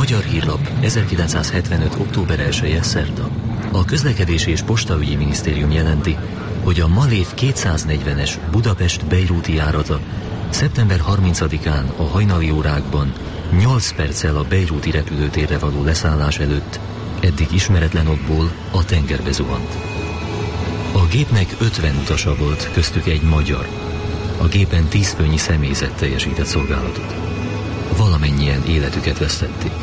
Magyar Hírlap, 1975. október 1-je szerda. A Közlekedési és Postaügyi Minisztérium jelenti, hogy a Malév 240-es Budapest-Bejrúti járata szeptember 30-án a hajnali órákban 8 perccel a bejrúti repülőtérre való leszállás előtt eddig ismeretlen okból a tengerbe zuhant. A gépnek 50 utasa volt, köztük egy magyar. A gépen 10 főnyi személyzet teljesített szolgálatot. Valamennyien életüket vesztették.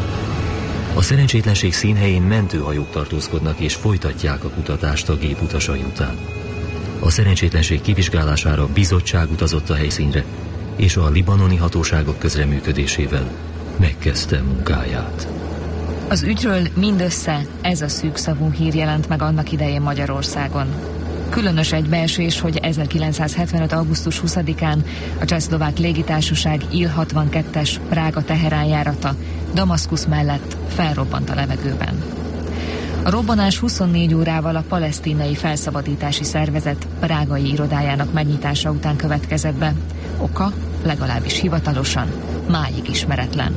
A szerencsétlenség színhelyén mentőhajók tartózkodnak és folytatják a kutatást a gép utasai után. A szerencsétlenség kivizsgálására bizottság utazott a helyszínre, és a libanoni hatóságok közreműködésével megkezdte munkáját. Az ügyről mindössze ez a szűkszavú hír jelent meg annak idején Magyarországon. Különös egybeesés, hogy 1975. augusztus 20-án a Csehszlovák légitársaság Il-62-es Prága-Teherán járata Damaszkusz mellett felrobbant a levegőben. A robbanás 24 órával a Palesztinai Felszabadítási Szervezet prágai irodájának megnyitása után következett be. Oka, legalábbis hivatalosan, máig ismeretlen.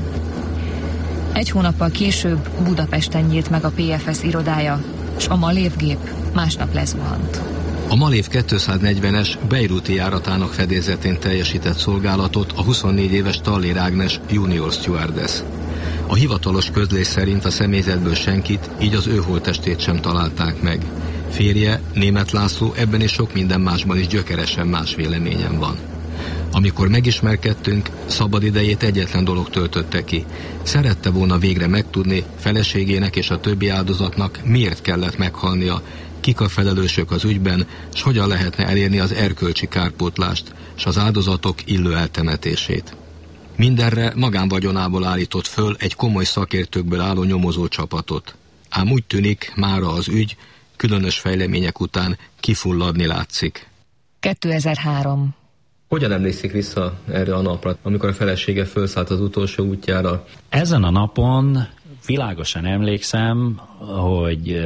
Egy hónappal később Budapesten nyílt meg a PFS irodája, s a Malév gép másnap lezuhant. A Malév 240-es bejrúti járatának fedélzetén teljesített szolgálatot a 24 éves Tallér Ágnes junior stewardess. A hivatalos közlés szerint a személyzetből senkit, így az ő holttestét sem találták meg. Férje, Németh László ebben és sok minden másban is gyökeresen más véleményen van. Amikor megismerkedtünk, szabadidejét egyetlen dolog töltötte ki. Szerette volna végre megtudni, feleségének és a többi áldozatnak miért kellett meghalnia, kik a felelősök az ügyben, s hogyan lehetne elérni az erkölcsi kárpótlást, s az áldozatok illő eltemetését. Mindenre magánvagyonából állított föl egy komoly szakértőkből álló nyomozó csapatot. Ám úgy tűnik, mára az ügy, különös fejlemények után kifulladni látszik. 2003. Hogyan emlékszik vissza erre a napra, amikor a felesége fölszállt az utolsó útjára? Ezen a napon világosan emlékszem, hogy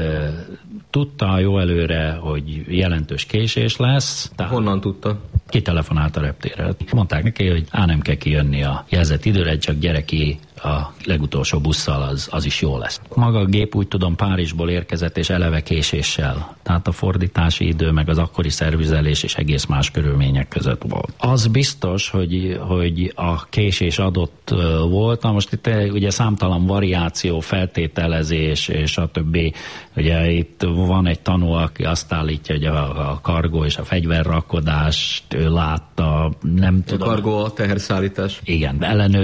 tudta jó előre, hogy jelentős késés lesz. Honnan tudta? Kitelefonált a reptérre. Mondták neki, hogy nem kell kijönni a jelzett időre, csak gyere ki a legutolsó busszal, az is jó lesz. Maga a gép, úgy tudom, Párizsból érkezett, és eleve késéssel. Tehát a fordítási idő, meg az akkori szervizelés és egész más körülmények között volt. Az biztos, hogy a késés adott volt. Na most itt ugye számtalan variáció, feltételezés és a többi. Ugye itt van egy tanú, aki azt állítja, hogy a kargó és a fegyverrakodást ő látta, nem tudom. A kargó a teherszállítás. Igen,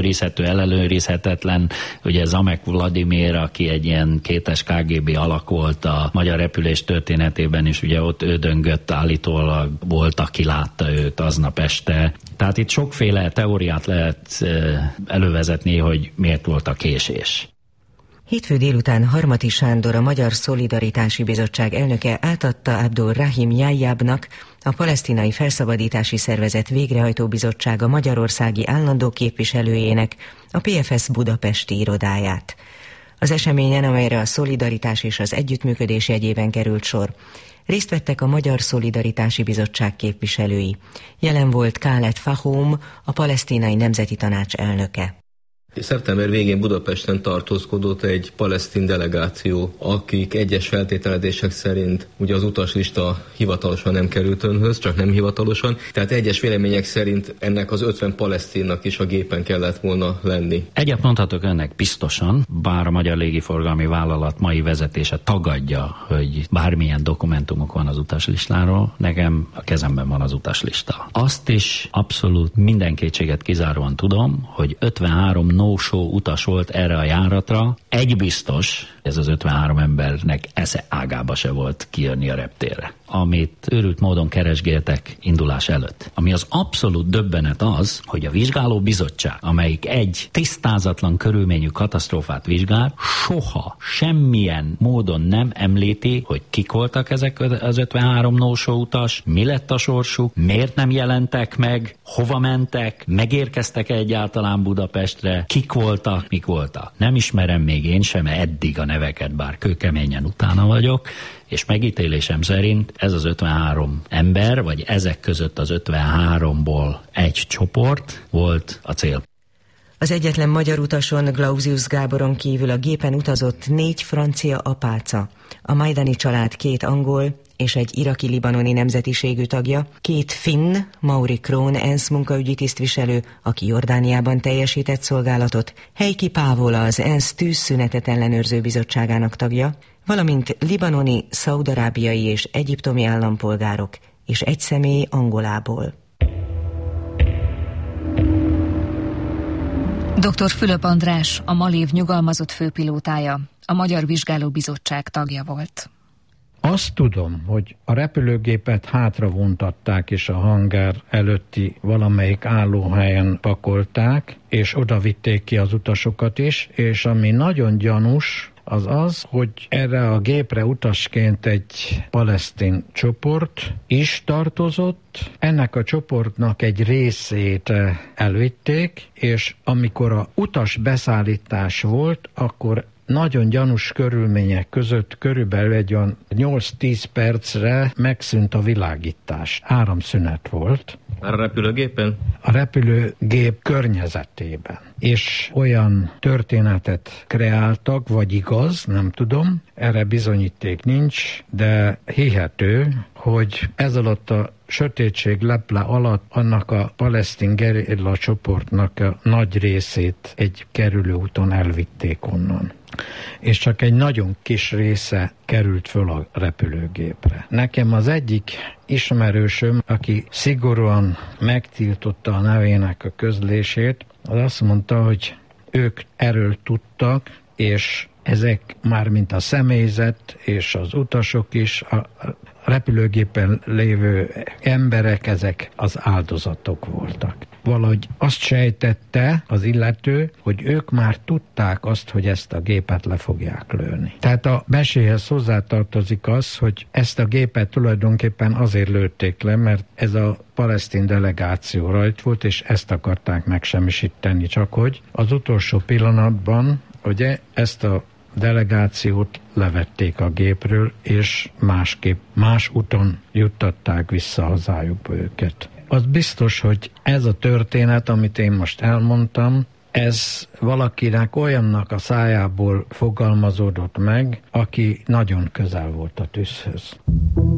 ellenőrizhetetlen. Ugye Zamek Vladimir, aki egy ilyen kétes KGB alak volt a magyar repülés történetében, és ugye ott ő döngött, állítólag volt, aki látta őt aznap este. Tehát itt sokféle teóriát lehet elővezetni, hogy miért volt a késés. Hétfő délután Harmati Sándor, a Magyar Szolidaritási Bizottság elnöke átadta Abdul Rahim Jajjabnak, a Palesztinai Felszabadítási Szervezet végrehajtó bizottsága magyarországi állandó képviselőjének a PFS budapesti irodáját. Az eseményen, amelyre a szolidaritás és az együttműködés jegyében került sor, részt vettek a Magyar Szolidaritási Bizottság képviselői. Jelen volt Khaled Fahom, a Palesztinai Nemzeti Tanács elnöke. Szeptember végén Budapesten tartózkodott egy palesztin delegáció, akik egyes feltételezések szerint ugye az utaslista hivatalosan nem került önhöz, csak nem hivatalosan. Tehát egyes vélemények szerint ennek az 50 palesztinnak is a gépen kellett volna lenni. Egyet mondhatok önnek biztosan, bár a Magyar Légiforgalmi Vállalat mai vezetése tagadja, hogy bármilyen dokumentumok van az utaslistáról, nekem a kezemben van az utaslista. Azt is abszolút minden kétséget kizáróan tudom, hogy 53 no-show utas volt erre a járatra. Egy biztos, ez az 53 embernek esze ágába se volt kijönni a reptérre, amit őrült módon keresgéltek indulás előtt. Ami az abszolút döbbenet az, hogy a vizsgáló bizottság, amelyik egy tisztázatlan körülményű katasztrófát vizsgál, soha semmilyen módon nem említi, hogy kik voltak ezek az 53 no-show utas, mi lett a sorsuk, miért nem jelentek meg, hova mentek, megérkeztek egyáltalán Budapestre, kik voltak, mik voltak. Nem ismerem még én sem eddig a neveket, bár kőkeményen utána vagyok, és megítélésem szerint ez az 53 ember, vagy ezek között az 53-ból egy csoport volt a cél. Az egyetlen magyar utason, Glausius Gáboron kívül a gépen utazott 4 francia apáca, a majdani család 2 angol és egy iraki-libanoni nemzetiségű tagja, 2 finn, Mauri Krohn ENSZ munkaügyi tisztviselő, aki Jordániában teljesített szolgálatot, Heikki Pávola, az ENSZ tűzszünetet ellenőrző bizottságának tagja, valamint libanoni, szaudarábiai és egyiptomi állampolgárok, és egy személy Angolából. Dr. Fülöp András, a Malév nyugalmazott főpilótája, a Magyar Vizsgálóbizottság tagja volt. Azt tudom, hogy a repülőgépet hátra vontatták, és a hangár előtti valamelyik állóhelyen pakolták, és oda vitték ki az utasokat is, és ami nagyon gyanús, az, hogy erre a gépre utasként egy palesztin csoport is tartozott. Ennek a csoportnak egy részét elvitték, és amikor a utas beszállítás volt, akkor nagyon gyanús körülmények között körülbelül egy olyan 8-10 percre megszűnt a világítás. Áramszünet volt. Már a repülőgépen? A repülőgép környezetében. És olyan történetet kreáltak, vagy igaz, nem tudom, erre bizonyíték nincs, de hihető, hogy ez alatt a sötétség leple alatt annak a palesztin gerilla csoportnak a nagy részét egy kerülőúton elvitték onnan. És csak egy nagyon kis része került föl a repülőgépre. Nekem az egyik ismerősöm, aki szigorúan megtiltotta a nevének a közlését, az azt mondta, hogy ők erről tudtak, és ezek már mint a személyzet és az utasok is, a repülőgépen lévő emberek, ezek az áldozatok voltak. Valahogy azt sejtette az illető, hogy ők már tudták azt, hogy ezt a gépet le fogják lőni. Tehát a meséhez hozzátartozik az, hogy ezt a gépet tulajdonképpen azért lőtték le, mert ez a palesztin delegáció rajt volt, és ezt akarták megsemmisíteni, csak hogy az utolsó pillanatban, ugye ezt a delegációt levették a gépről, és más úton juttatták vissza hazájukba őket. Az biztos, hogy ez a történet, amit én most elmondtam, ez valakinek olyannak a szájából fogalmazódott meg, aki nagyon közel volt a tűzhöz.